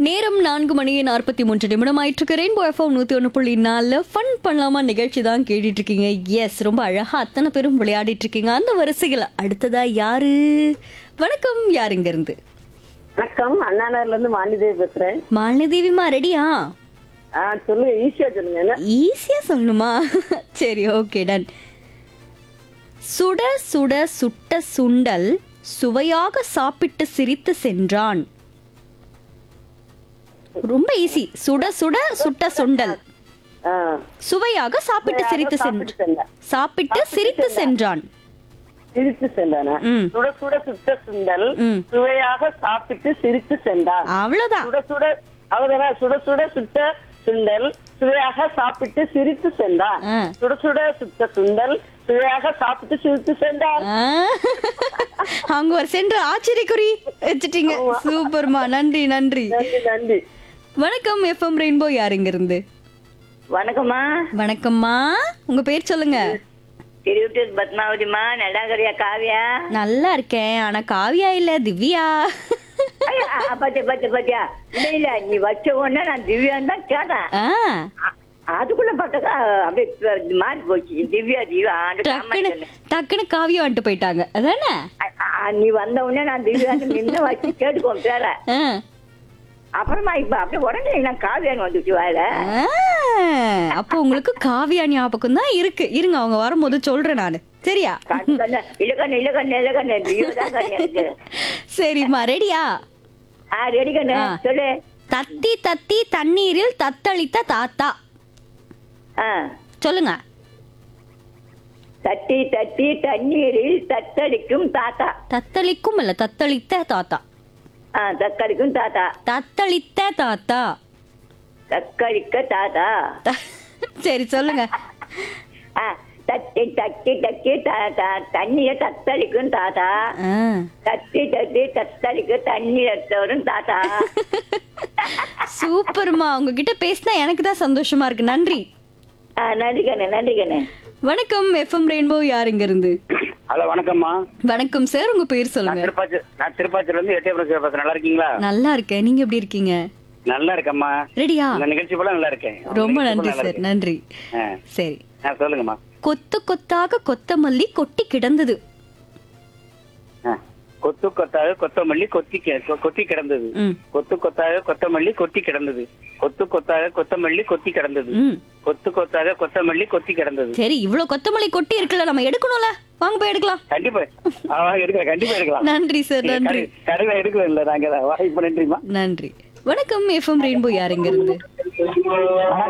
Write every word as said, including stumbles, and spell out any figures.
நேரம் நான்கு மணி நாற்பத்தி மூன்று நிமிடம் ஆயிட்டு ரெயின்போ எஃப்எம் நூத்தி ஒன்று புள்ளி நாலு ஃபன் பண்ணலாமா நிகழ்ச்சி தான் கேட்டுட்டு இருக்கீங்க. எஸ், ரொம்ப அழகா அத்தனை பேரும் விளையாடிட்டு இருக்கீங்க. அந்த வரிசைகள் அடுத்ததா யாரு? வணக்கம், யாருங்க இருந்து? வணக்கம், அண்ணாநகர்ல இருந்து மாலிதேவி பேசுறேன். மாலிதேவிமா ரெடியா? ஆ சொல்லுங்க, ஈஸியா சொல்லுங்க. என்ன ஈஸியா சொல்லணுமா? சரி, ஓகே, டன். சுட சுட சுட்ட சுண்டல் சுவையாக சாப்பிட்டு சிரித்து சென்றான். ரொம்ப ஈஸி. சுட சுட சுட்ட சுண்டல் ஆ, சுவையாக சாப்பிட்டு சிரித்து சென்றான். சாப்பிட்டு சிரித்து சென்றான். சிரித்து சென்றானா? ம். சுட சுட சுட்ட சுண்டல் ம். சுவையாக சாப்பிட்டு சிரித்து சென்றான். அவ்வளவுதான். சுட சுட அவதான சுட சுட சுட்ட சுண்டல் சுவையாக சாப்பிட்டு சிரித்து சென்றான். ஆ. சுட சுட சுட்ட சுண்டல் சுவையாக சாப்பிட்டு சிரித்து சென்றான். ஆ. அங்க ஒரு சென்ற ஆச்சரியக்குறி வச்சுட்டீங்க. சூப்பர்மா, நன்றி நன்றி. நன்றி நன்றி. வணக்கம், எஃப்எம் ரெயின்போ, யாருங்க இருந்து? வணக்கம்மா. வணக்கம்மா, உங்க பேர் சொல்லுங்க. திருவிட்டூர் பத்மாவதிமா. நடாகரியா காவியா? நல்லா இருக்கேன். ஆனா காவியா இல்ல, திவ்யா. பாத்தியா பாத்தியா பாத்தியா இல்ல இல்ல, நீ வச்ச உடனே நான் திவ்யான்னு தான் கேட்டேன். ஆ, அ- அதுக்குள்ள பார்த்தாக்கா அப்படியே மாறி போச்சு. திவ்யா திவ்யா ஆண்டு டக்குன்னு காமாட்சி. டக்குன்னு காவியா வந்துட்டு போயிட்டாங்க, அதானே? அ- அ- நீ வந்த உடனே நான் திவ்யான்னு நின்று வச்சு கேட்டுக்கோம் பேர. ஆ. அப்புறமா இப்ப அப்படியே உடனே நான் காவியான்னு வந்துச்சு வாயில. ஆ, அப்போ உங்களுக்கு காவியா ஞாபகம் தான் இருக்கு. இருங்க, அவங்க வரும்போது சொல்றேன் நானு. சரியா? கண்ணு கண்ணு இலக்கண்ணு இலக்கண்ணு இலக்கண்ணு திவ்யா தான் கண்ணு எனக்கு. சரிம்மா, ரெடியா? ஆ ரெடி கண்ணு, ஆ. சொல்லு. தத்தி தத்தி தண்ணீரில் தத்தளித்த தாத்தா. ஆ, சொல்லுங்க. தட்டி தட்டி தண்ணீரில் தத்தளிக்கும் தாத்தா. தத்தளிக்கும் இல்ல, தத்தளித்த தாத்தா. ஆ, தத்தளிக்கும் தாத்தா. தத்தளித்த தாத்தா. தக்களிக்க தாத்தா. த- சரி, சொல்லுங்க. ஆ, தட்டி தட்டி தட்டி த- த- தண்ணிய தத்தளிக்கும் தாத்தா. ஆ. தட்டி தட்டி தத்தளிக்கு தண்ணி எடுத்தவரும் தாத்தா. சூப்பர்மா, உங்ககிட்ட பேசினா எனக்கு தான் சந்தோஷமா இருக்கு. நன்றி. ஆ, நன்றி கண்ணு நன்றி கண்ணு. வணக்கம், எஃப்எம் ரெயின்போ, யாருங்க இருந்து? ஹலோ, வணக்கம்மா. வணக்கம் சார், உங்க பேர் நான் சொல்லுங்க. திருப்பாச்சி நான் திருப்பாச்சில இருந்து எட்டயபுரம் பேசுறேன். நல்லா இருக்கீங்களா? நல்லா இருக்கேன், நீங்க எப்படி இருக்கீங்க? நல்லா இருக்கம்மா. ரெடியா? இந்த நிகழ்ச்சி போல நல்லா இருக்கேன். ரொம்ப நிகழ்ச்சி நன்றி போல நல்லா சார், இருக்கேன். நன்றி. ஆ, சரி. ஆ, சொல்லுங்கம்மா. கொத்து கொத்தாக கொத்தமல்லி கொட்டி கிடந்தது. ஆ, கொத்து கொத்தாக கொத்தமல்லி கொத்தி கி- கொ- கொத்தி கிடந்தது. ம். கொத்து கொத்தாக கொத்தமல்லி கொத்தி கிடந்தது. கொத்து கொத்தாக கொத்தமல்லி கொத்தி கிடந்தது. ம். கொத்து கொத்தாக கொத்தமல்லி கொத்தி கிடந்தது. சரி, இவ்வளவு கொத்தமல்லி கொட்டி இருக்குல்ல, நம்ம எடுக்கணும்ல. வாங்க போய் எடுக்கலாம். கண்டிப்பா. ஆ, எடுக்கலாம், கண்டிப்பா எடுக்கலாம். நன்றி சார், நன்றி. கடையில எடுக்கலாம் இல்ல, நாங்க தான். வாய்ப்பு நன்றிமா. நன்றி. வணக்கம், எஃப்எம் ரெயின்போ, யாருங்க இருந்து?